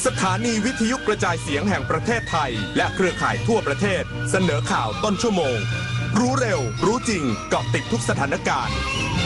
สถานีวิทยุกระจายเสียงแห่งประเทศไทยและเครือข่ายทั่วประเทศเสนอข่าวต้นชั่วโมงรู้เร็วรู้จริงเกาะติดทุกสถานการณ์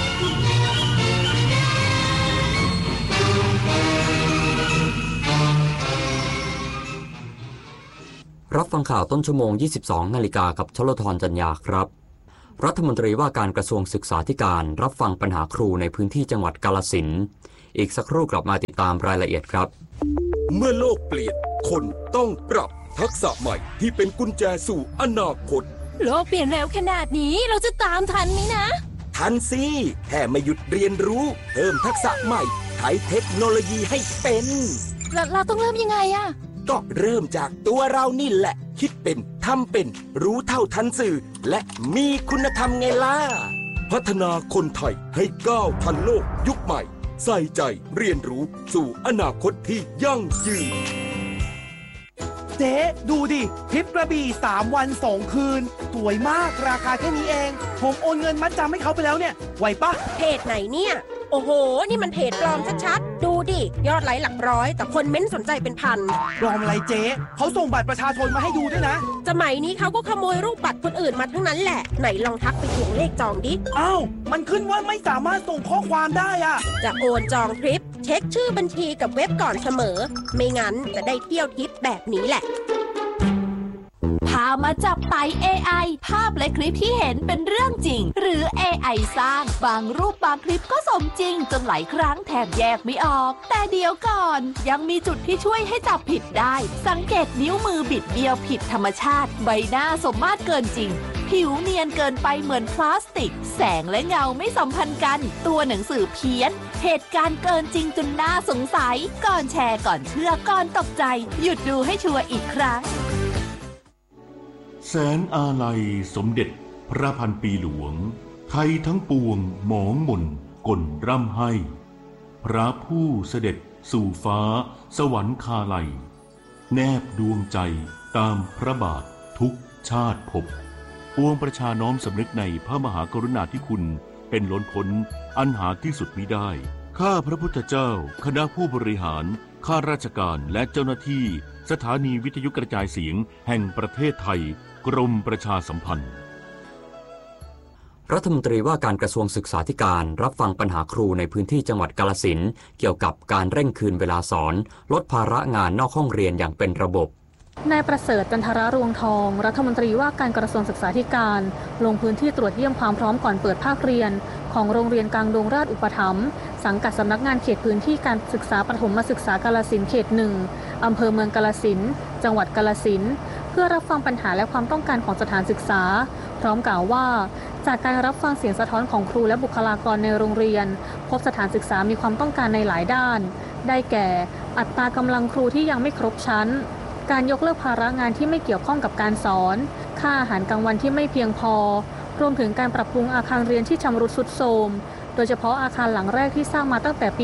รับฟังข่าวต้นชั่วโมง 22 นาฬิกากับชลธรจัญญาครับรัฐมนตรีว่าการกระทรวงศึกษาธิการรับฟังปัญหาครูในพื้นที่จังหวัดกาฬสินธุ์อีกสักครู่กลับมาติดตามรายละเอียดครับเมื่อโลกเปลี่ยนคนต้องปรับทักษะใหม่ที่เป็นกุญแจสู่อนาคตโลกเปลี่ยนเร็วขนาดนี้เราจะตามทันไหมนะทันสิแค่ไม่หยุดเรียนรู้เพิ่มทักษะใหม่ใช้เทคโนโลยีให้เป็นเราต้องเริ่มยังไงอะก็เริ่มจากตัวเรานี่แหละคิดเป็นทำเป็นรู้เท่าทันสื่อและมีคุณธรรมไงล่ะพัฒนาคนไทยให้ก้าวทันโลกยุคใหม่ใส่ใจเรียนรู้สู่อนาคตที่ยั่งยืนเจ๊ดูดิทริปกระบี่3 วัน 2 คืนสวยมากราคาแค่นี้เองผมโอนเงินมัดจำให้เขาไปแล้วเนี่ยไหวปะเพจไหนเนี่ยโอ้โหนี่มันเพจปลอมชัดๆดูดิยอดไลค์หลักร้อยแต่คนเม้นสนใจเป็นพันปลอมอะไรเจ๊เขาส่งบัตรประชาชนมาให้ดูด้วยนะสมัยนี้เขาก็ขโมยรูปบัตรคนอื่นมาทั้งนั้นแหละไหนลองทักไปทวงเลขจองดิอ้าวมันขึ้นว่าไม่สามารถส่งข้อความได้อะจะโอนจองทริปเช็คชื่อบัญชีกับเว็บก่อนเสมอไม่งั้นจะได้เที่ยวทริปแบบนี้แหละพามาจับไต่ AI ภาพและคลิปที่เห็นเป็นเรื่องจริงหรือ AI สร้างบางรูปบางคลิปก็สมจริงจนหลายครั้งแทบแยกไม่ออกแต่เดี๋ยวก่อนยังมีจุดที่ช่วยให้จับผิดได้สังเกตนิ้วมือบิดเบี้ยวผิดธรรมชาติใบหน้าสมมาตรเกินจริงผิวเนียนเกินไปเหมือนพลาสติกแสงและเงาไม่สัมพันธ์กันตัวหนังสือเพี้ยนเหตุการณ์เกินจริงจนน่าสงสัยก่อนแชร์ก่อนเชื่อก่อนตกใจหยุดดูให้ชัวร์อีกครั้งแสนอาลัยสมเด็จพระพันปีหลวงไทยทั้งปวงหมองหม่นก่นร่ำให้พระผู้เสด็จสู่ฟ้าสวรรคาลัยแนบดวงใจตามพระบาททุกชาติภพปวงประชาน้อมสำนึกในพระมหากรุณาธิคุณเป็นล้นพ้นอันหาที่สุดมิได้ข้าพระพุทธเจ้าคณะผู้บริหารข้าราชการและเจ้าหน้าที่สถานีวิทยุกระจายเสียงแห่งประเทศไทยกรมประชาสัมพันธ์รัฐมนตรีว่าการกระทรวงศึกษาธิการรับฟังปัญหาครูในพื้นที่จังหวัดกาฬสินธุ์เกี่ยวกับการเร่งคืนเวลาสอนลดภาระงานนอกห้องเรียนอย่างเป็นระบบนายประเสริฐจันทรรวงทองรัฐมนตรีว่าการกระทรวงศึกษาธิการลงพื้นที่ตรวจเยี่ยมความพร้อมก่อนเปิดภาคเรียนของโรงเรียนกลางดงราชอุปถัมภ์สังกัดสำนักงานเขตพื้นที่การศึกษาประถมศึกษากาฬสินธุ์เขต 1อำเภอเมืองกาฬสินธุ์จังหวัดกาฬสินธุ์เพื่อรับฟังปัญหาและความต้องการของสถานศึกษาพร้อมกล่าวว่าจากการรับฟังเสียงสะท้อนของครูและบุคลากรในโรงเรียนพบสถานศึกษามีความต้องการในหลายด้านได้แก่อัตรากำลังครูที่ยังไม่ครบชั้นการยกเลิกภาระงานที่ไม่เกี่ยวข้องกับการสอนค่าอาหารกลางวันที่ไม่เพียงพอรวมถึงการปรับปรุงอาคารเรียนที่ชำรุดทรุดโทรมโดยเฉพาะอาคารหลังแรกที่สร้างมาตั้งแต่ปี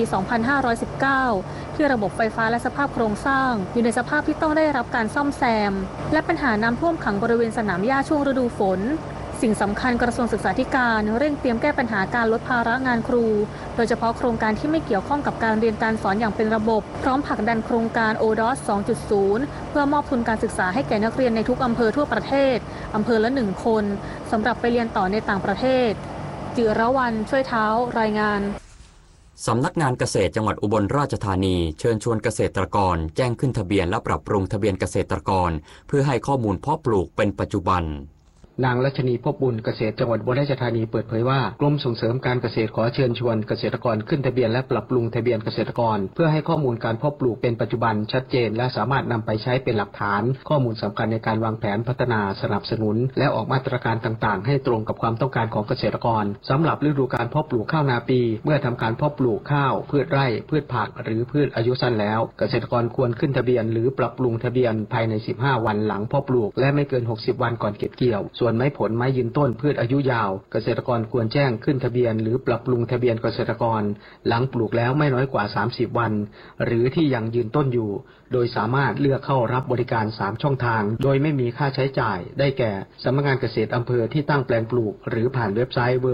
2519 ที่ระบบไฟฟ้าและสภาพโครงสร้างอยู่ในสภาพที่ต้องได้รับการซ่อมแซมและปัญหาน้ำท่วมขังบริเวณสนามหญ้าช่วงฤดูฝนสิ่งสำคัญกระทรวงศึกษาธิการเร่งเตรียมแก้ปัญหาการลดภาระงานครูโดยเฉพาะโครงการที่ไม่เกี่ยวข้องกับการเรียนการสอนอย่างเป็นระบบพร้อมผลักดันโครงการ ODOS 2.0 เพื่อมอบทุนการศึกษาให้แก่นักเรียนในทุกอำเภอทั่วประเทศอำเภอละ1 คนสำหรับไปเรียนต่อในต่างประเทศจิรวรรณช่วยเท้ารายงานสำนักงานเกษตรจังหวัดอุบลราชธานีเชิญชวนเกษตรกรแจ้งขึ้นทะเบียนและปรับปรุงทะเบียนเกษตรกรเพื่อให้ข้อมูลเพาะปลูกเป็นปัจจุบันนางรัชนีพบบุญเกษตรจังหวัดอุบลราชธานีเปิดเผยว่ากรมส่งเสริมการเกษตรขอเชิญชวนเกษตรกรขึ้นทะเบียนและปรับปรุงทะเบียนเกษตรกรเพื่อให้ข้อมูลการเพาะปลูกเป็นปัจจุบันชัดเจนและสามารถนำไปใช้เป็นหลักฐานข้อมูลสำคัญในการวางแผนพัฒนาสนับสนุนและออกมาตรการต่างๆให้ตรงกับความต้องการของเกษตรกรสำหรับฤดูการเพาะปลูกข้าวนาปีเมื่อทำการเพาะปลูกข้าวพืชไร่พืชผักหรือพืชอายุสั้นแล้วเกษตรกรควรขึ้นทะเบียนหรือปรับปรุงทะเบียนภายใน15 วันหลังเพาะปลูกและไม่เกิน60 วันก่อนเก็บเกี่ยวส่วนไม้ผลไม้ยืนต้นพืชอายุยาวเกษตรกรควรแจ้งขึ้นทะเบียนหรือปรับปรุงทะเบียนเกษตรกรหลังปลูกแล้วไม่น้อยกว่า30วันหรือที่ยังยืนต้นอยู่โดยสามารถเลือกเข้ารับบริการ3ช่องทางโดยไม่มีค่าใช้จ่ายได้แก่สำนักงานเกษตรอำเภอที่ตั้งแปลงปลูกหรือผ่านเว็บไซต์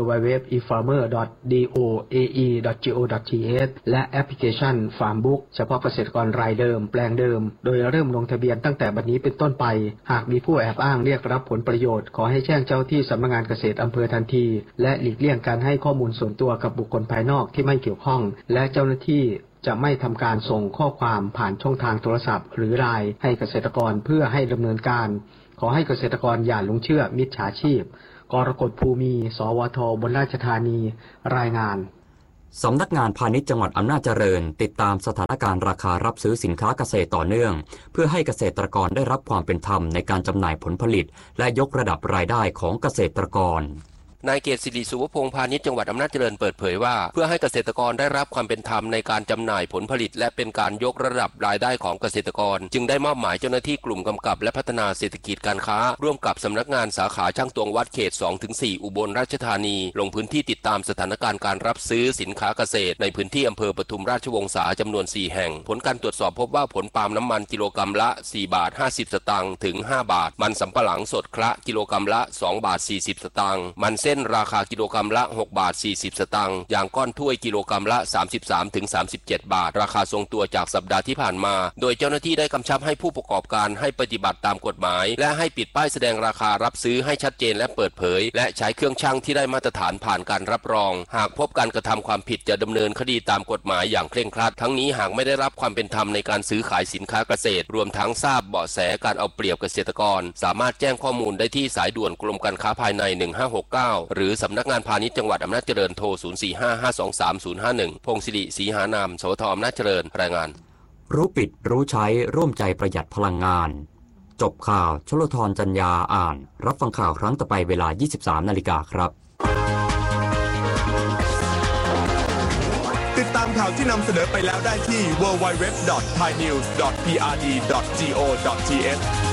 www.efarmer.doae.go.th และแอปพลิเคชัน Farmbook เฉพาะเกษตรกรรายเดิมแปลงเดิมโดยเริ่มลงทะเบียนตั้งแต่บัดนี้เป็นต้นไปหากมีผู้แอบอ้างเรียกรับผลประโยชน์ขอให้แจ้งเจ้าที่สำนักงานเกษตรอำเภอทันทีและหลีกเลี่ยงการให้ข้อมูลส่วนตัวกับบุคคลภายนอกที่ไม่เกี่ยวข้องและเจ้าหน้าที่จะไม่ทำการส่งข้อความผ่านช่องทางโทรศัพท์หรือไลน์ให้เกษตรกรเพื่อให้ดำเนินการขอให้เกษตรกรอย่าหลงเชื่อมิจฉาชีพกรกฎภูมิสวทอุบลราชธานีรายงานสำนักงานพาณิชย์จังหวัดอำนาจเจริญติดตามสถานการณ์ราคารับซื้อสินค้าเกษตรต่อเนื่องเพื่อให้เกษตรกรได้รับความเป็นธรรมในการจำหน่ายผลผลิตและยกระดับรายได้ของเกษตรกรนายเกษสิริสุวพงษ์พาณิชย์จังหวัดอำนาจเจริญเปิดเผยว่าเพื่อให้เกษตรกรได้รับความเป็นธรรมในการจำหน่ายผลผลิตและเป็นการยกระดับรายได้ของเกษตรกรจึงได้มอบหมายเจ้าหน้าที่กลุ่มกำกับและพัฒนาเศรษฐกิจการค้าร่วมกับสำนักงานสาขาช่างตวงวัดเขต 2-4 อุบลราชธานีลงพื้นที่ติดตามสถานการณ์การรับซื้อสินค้าเกษตรในพื้นที่อำเภอปทุมราชวงศาจำนวน4แห่งผลการตรวจสอบพบว่าผลปาล์มน้ำมันกิโลกรัมละ4 บาท 50 สตางค์ถึง5 บาทมันสำปะหลังสดคละกิโลกรัมละ2 บาท 40 สตางค์มันเส้นราคากิโลกรัมละ6 บาท 40 สตางค์ยางก้อนถ้วยกิโลกรัมละ 33-37 บาทราคาทรงตัวจากสัปดาห์ที่ผ่านมาโดยเจ้าหน้าที่ได้กำชับให้ผู้ประกอบการให้ปฏิบัติตามกฎหมายและให้ปิดป้ายแสดงราคารับซื้อให้ชัดเจนและเปิดเผยและใช้เครื่องชั่งที่ได้มาตรฐานผ่านการรับรองหากพบการกระทำความผิดจะดำเนินคดีตามกฎหมายอย่างเคร่งครัดทั้งนี้หากไม่ได้รับความเป็นธรรมในการซื้อขายสินค้าเกษตรรวมทั้งทราบเบาะแสการเอาเปรียบเกษตรกรสามารถแจ้งข้อมูลได้ที่สายด่วนกรมการค้าภายใน1569หรือสำนักงานพาณิชย์จังหวัดอำนาจเจริญโทร 0455233051 พงศิริศรีหานามสวทอำนาจเจริญรายงานรู้ปิดรู้ใช้ร่วมใจประหยัดพลังงานจบข่าวชลธรจัญญาอ่านรับฟังข่าวครั้งต่อไปเวลา 23:00 น.ครับติดตามข่าวที่นำเสนอไปแล้วได้ที่ www.thainews.prd.go.th